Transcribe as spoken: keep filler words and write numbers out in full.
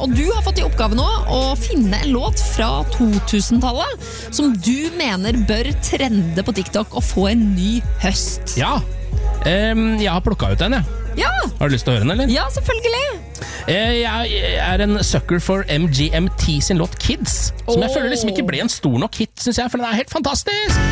og du har fått i oppgave nå å finne en låt fra to-tusentallet som du mener bør trende på TikTok og få en ny høst. Ja, um, jeg har plukket ut den, jeg. Ja! Har du lyst til å høre den, eller? Ja, selvfølgelig. Jeg er en sucker for M G M T sin låt Kids, som jeg Åh. føler liksom ikke ble en stor nok hit, synes jeg, for den er helt fantastisk.